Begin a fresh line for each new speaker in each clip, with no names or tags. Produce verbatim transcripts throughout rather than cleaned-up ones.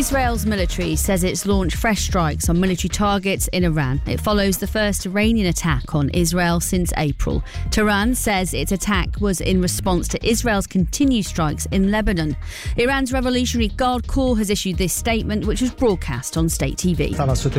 Israel's military says it's launched fresh strikes on military targets in Iran. It follows the first Iranian attack on Israel since April. Tehran says its attack was in response to Israel's continued strikes in Lebanon. Iran's Revolutionary Guard Corps has issued this statement, which was broadcast on state T V.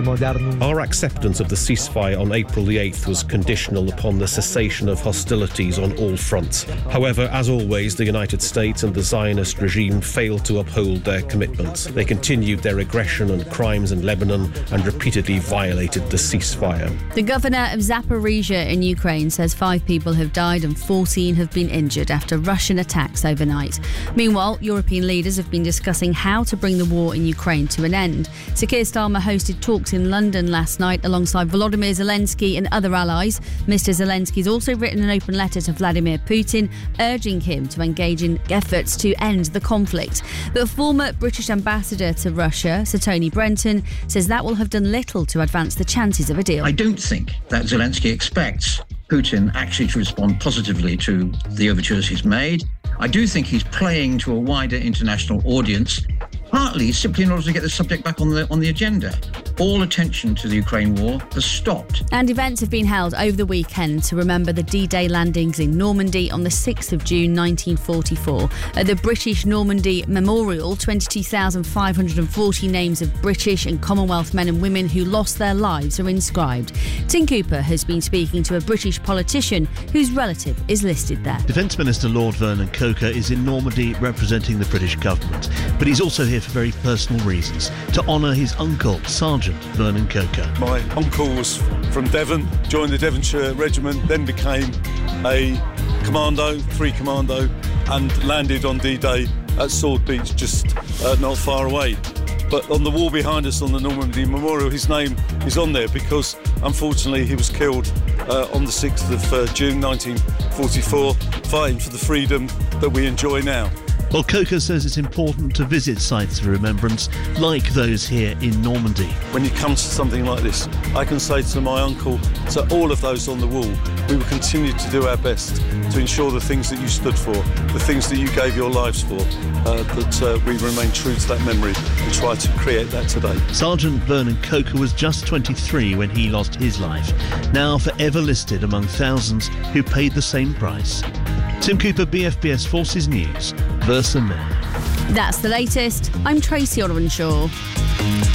Our acceptance of the ceasefire on April the eighth was conditional upon the cessation of hostilities on all fronts. However, as always, the United States and the Zionist regime failed to uphold their commitments. They continued their aggression and crimes in Lebanon and repeatedly violated the ceasefire.
The governor of Zaporizhia in Ukraine says five people have died and fourteen have been injured after Russian attacks overnight. Meanwhile, European leaders have been discussing how to bring the war in Ukraine to an end. Sir Keir Starmer hosted talks in London last night alongside Volodymyr Zelensky and other allies. Mister Zelensky's also written an open letter to Vladimir Putin, urging him to engage in efforts to end the conflict. The former British ambassador to Russia, Sir Tony Brenton, says that will have done little to advance the chances of a deal.
I don't think that Zelensky expects Putin actually to respond positively to the overtures he's made. I do think he's playing to a wider international audience, partly simply in order to get the subject back on the on the agenda. All attention to the Ukraine war has stopped.
And events have been held over the weekend to remember the D-Day landings in Normandy on the sixth of June nineteen forty-four. At the British Normandy Memorial, twenty-two thousand five hundred forty names of British and Commonwealth men and women who lost their lives are inscribed. Tim Cooper has been speaking to a British politician whose relative is listed there.
Defence Minister Lord Vernon Coker is in Normandy representing the British government, but he's also here for very personal reasons, to honour his uncle, Sergeant Vernon Coker.
My uncle was from Devon, joined the Devonshire Regiment, then became a commando, three commando, and landed on D-Day at Sword Beach, just uh, not far away. But on the wall behind us on the Normandy Memorial, his name is on there because, unfortunately, he was killed uh, on the sixth of uh, June nineteen forty-four, fighting for the freedom that we enjoy now.
Well, Coker says it's important to visit sites of remembrance like those here in Normandy.
When you come to something like this, I can say to my uncle, to all of those on the wall, we will continue to do our best to ensure the things that you stood for, the things that you gave your lives for, uh, that uh, we remain true to that memory and try to create that today.
Sergeant Vernon Coker was just twenty-three when he lost his life, now forever listed among thousands who paid the same price. Tim Cooper, B F B S Forces News, Versailles.
That's the latest. I'm Tracy Orwenshaw.